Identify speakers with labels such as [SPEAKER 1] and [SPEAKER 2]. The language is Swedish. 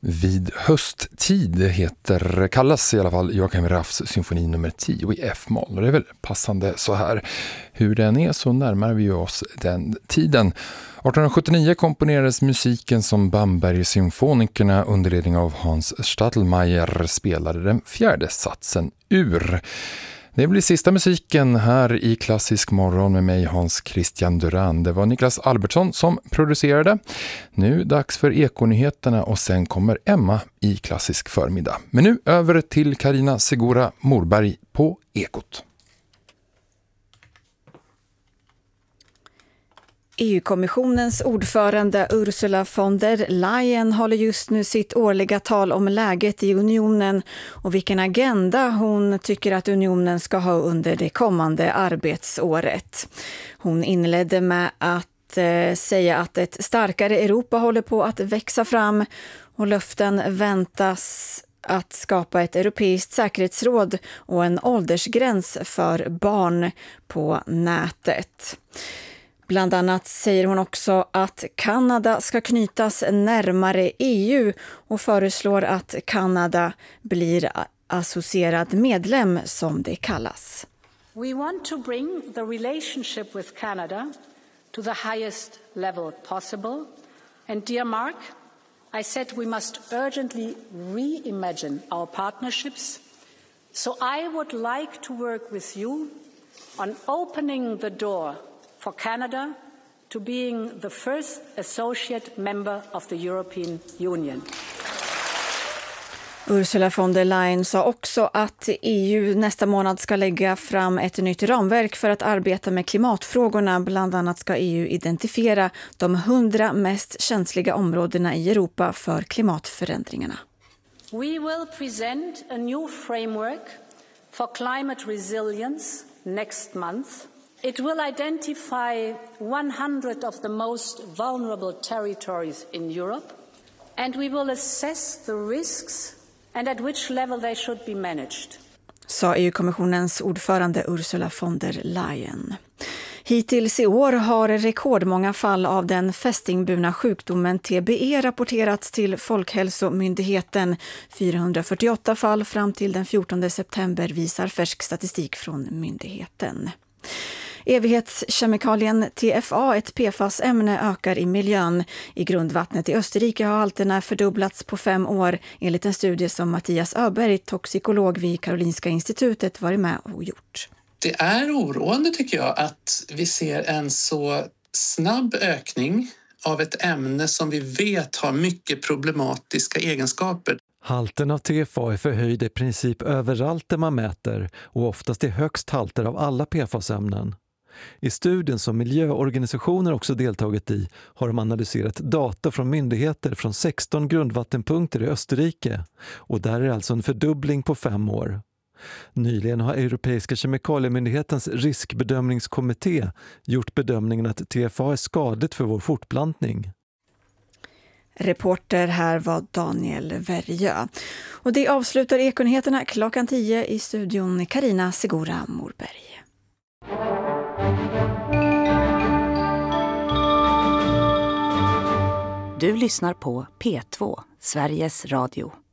[SPEAKER 1] Vid hösttid kallas i alla fall Joachim Raffs symfoni nummer 10 i F-moll. Och det är väl passande så här. Hur den är så närmar vi oss den tiden. 1879 komponerades musiken som Bamberg-symfonikerna under ledning av Hans Stadelmeier spelade den fjärde satsen ur. Det blir sista musiken här i Klassisk morgon med mig Hans Christian Duran. Det var Niklas Albertsson som producerade. Nu dags för Ekonyheterna och sen kommer Emma i Klassisk förmiddag. Men nu över till Carina Segura Morberg på Ekot.
[SPEAKER 2] EU-kommissionens ordförande Ursula von der Leyen håller just nu sitt årliga tal om läget i unionen och vilken agenda hon tycker att unionen ska ha under det kommande arbetsåret. Hon inledde med att säga att ett starkare Europa håller på att växa fram och löften väntas att skapa ett europeiskt säkerhetsråd och en åldersgräns för barn på nätet. Bland annat säger hon också att Kanada ska knytas närmare EU och föreslår att Kanada blir associerad medlem som det kallas.
[SPEAKER 3] We want to bring the relationship with Canada to the highest level possible. And dear Mark, I said we must urgently reimagine our partnerships. So I would like to work with you on opening the door for Canada to being the first associate member of the European Union.
[SPEAKER 2] Ursula von der Leyen sa också att EU nästa månad ska lägga fram ett nytt ramverk för att arbeta med klimatfrågorna. Bland annat ska EU identifiera de 100 mest känsliga områdena i Europa för klimatförändringarna.
[SPEAKER 3] We will present a new framework for climate resilience next month. It will identify 100 of the most vulnerable territories in Europe, and we will assess the risks and at which level they should be managed.
[SPEAKER 2] Sa EU-kommissionens ordförande Ursula von der Leyen. Hittills i år har rekordmånga fall av den fästingburna sjukdomen TBE rapporterats till Folkhälsomyndigheten. 448 fall fram till den 14 september visar färsk statistik från myndigheten. Evighetskemikalien TFA, ett PFAS-ämne, ökar i miljön. I grundvattnet i Österrike har halterna fördubblats på 5 år enligt en studie som Mattias Öberg, toxikolog vid Karolinska institutet, varit med och gjort.
[SPEAKER 4] Det är oroande tycker jag att vi ser en så snabb ökning av ett ämne som vi vet har mycket problematiska egenskaper.
[SPEAKER 5] Halten av TFA är förhöjd i princip överallt där man mäter och oftast är högst halter av alla PFAS-ämnen. I studien som miljöorganisationer också deltagit i har de analyserat data från myndigheter från 16 grundvattenpunkter i Österrike och där är alltså en fördubbling på 5 år. Nyligen har Europeiska kemikaliemyndighetens riskbedömningskommitté gjort bedömningen att TFA är skadligt för vår fortplantning.
[SPEAKER 2] Reporter här var Daniel Verjö. Och det avslutar Ekonyheterna klockan 10 i studion Carina Segura Morberg.
[SPEAKER 6] Du lyssnar på P2, Sveriges Radio.